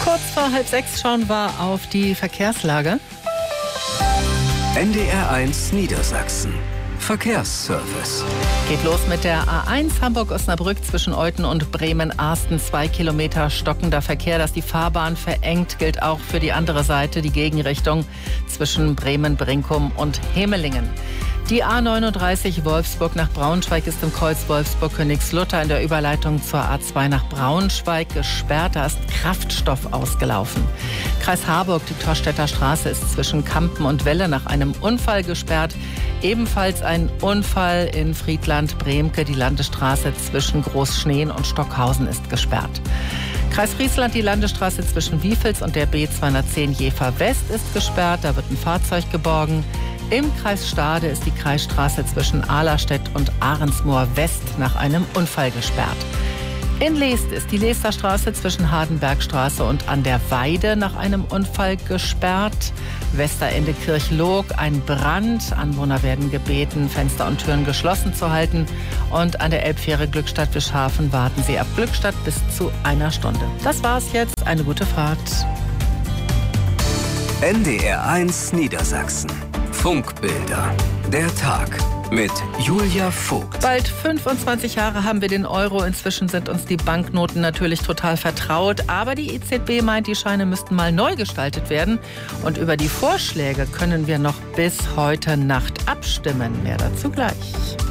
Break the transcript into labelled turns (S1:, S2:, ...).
S1: Kurz vor 5:30 schauen wir auf die Verkehrslage.
S2: NDR1 Niedersachsen. Verkehrsservice.
S1: Geht los mit der A1 Hamburg-Osnabrück zwischen Euthen und Bremen-Arsten. 2 Kilometer stockender Verkehr, das die Fahrbahn verengt, gilt auch für die andere Seite, die Gegenrichtung zwischen Bremen-Brinkum und Hemelingen. Die A39 Wolfsburg nach Braunschweig ist im Kreuz Wolfsburg-Königslutter in der Überleitung zur A2 nach Braunschweig gesperrt. Da ist Kraftstoff ausgelaufen. Kreis Harburg, die Torstädter Straße ist zwischen Kampen und Welle nach einem Unfall gesperrt. Ebenfalls ein Unfall in Friedland-Bremke. Die Landesstraße zwischen Großschneen und Stockhausen ist gesperrt. Kreis Friesland, die Landesstraße zwischen Wiefels und der B210 Jever West ist gesperrt. Da wird ein Fahrzeug geborgen. Im Kreis Stade ist die Kreisstraße zwischen Ahlerstedt und Ahrensmoor West nach einem Unfall gesperrt. In Leest ist die Leester Straße zwischen Hardenbergstraße und an der Weide nach einem Unfall gesperrt. Westerende Kirchloog, ein Brand. Anwohner werden gebeten, Fenster und Türen geschlossen zu halten. Und an der Elbfähre Glückstadt-Wischhafen warten Sie ab Glückstadt bis zu einer Stunde. Das war's jetzt. Eine gute Fahrt.
S2: NDR1 Niedersachsen. Funkbilder. Der Tag mit Julia Vogt.
S1: Bald 25 Jahre haben wir den Euro. Inzwischen sind uns die Banknoten natürlich total vertraut. Aber die EZB meint, die Scheine müssten mal neu gestaltet werden. Und über die Vorschläge können wir noch bis heute Nacht abstimmen. Mehr dazu gleich.